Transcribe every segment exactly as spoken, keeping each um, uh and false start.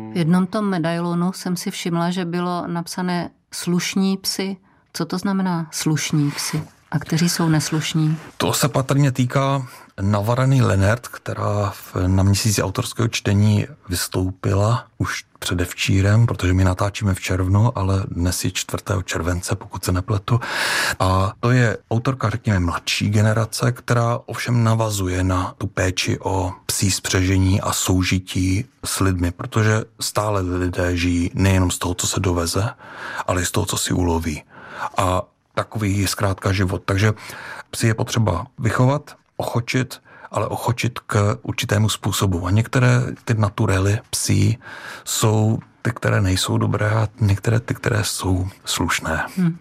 V jednom tom medailonu jsem si všimla, že bylo napsané slušní psi. Co to znamená slušní psi? A kteří jsou neslušní? To se patrně týká Navareny Lennert, která na měsíci autorského čtení vystoupila už předevčírem, protože my natáčíme v červnu, ale dnes je čtvrtého července, pokud se nepletu. A to je autorka, řekněme, mladší generace, která ovšem navazuje na tu péči o psí spřežení a soužití s lidmi, protože stále lidé žijí nejenom z toho, co se doveze, ale i z toho, co si uloví. A takový je zkrátka život. Takže psy je potřeba vychovat, ochočit, ale ochočit k určitému způsobu. A některé ty naturely psí jsou ty, které nejsou dobré, a některé ty, které jsou slušné. Hmm.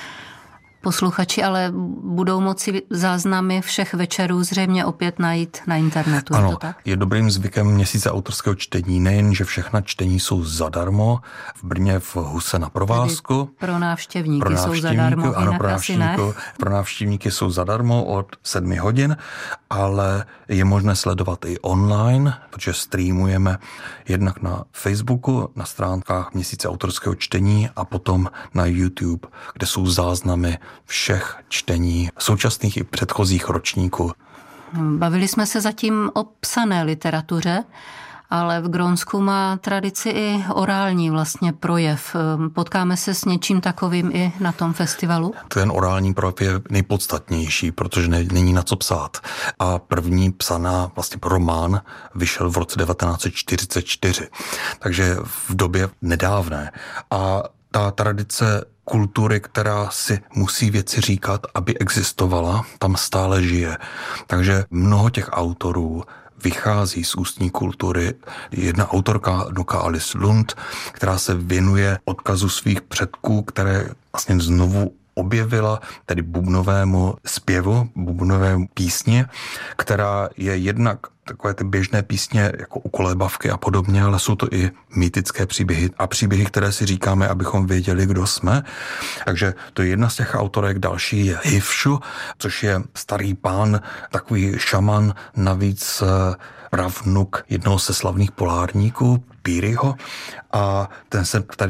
Posluchači ale budou moci záznamy všech večerů zřejmě opět najít na internetu. Ano, je to tak? Je dobrým zvykem měsíce autorského čtení nejen, že všechna čtení jsou zadarmo v Brně v Huse na provázku. Tedy pro návštěvníky, pro návštěvníky jsou zadarmo, ano, pro asi ne. Pro návštěvníky jsou zadarmo od sedmi hodin, ale je možné sledovat i online, protože streamujeme jednak na Facebooku, na stránkách měsíce autorského čtení a potom na YouTube, kde jsou záznamy všech čtení současných i předchozích ročníků. Bavili jsme se zatím o psané literatuře, ale v Grónsku má tradici i orální vlastně projev. Potkáme se s něčím takovým i na tom festivalu? Ten orální projev je nejpodstatnější, protože ne, není na co psát. A první psaná vlastně román vyšel v roce devatenáct set čtyřicet čtyři, takže v době nedávné. A ta tradice kultury, která si musí věci říkat, aby existovala, tam stále žije. Takže mnoho těch autorů vychází z ústní kultury. Jedna autorka, Nuka Alice Lund, která se věnuje odkazu svých předků, které vlastně znovu objevila, tedy bubnovému zpěvu, bubnovému písně, která je jednak takové ty běžné písně jako ukolébavky a podobně, ale jsou to i mýtické příběhy a příběhy, které si říkáme, abychom věděli, kdo jsme. Takže to je jedna z těch autorek, další je Hivšu, což je starý pán, takový šaman, navíc pravnuk jednoho ze slavných polárníků, Píryho, a ten se tady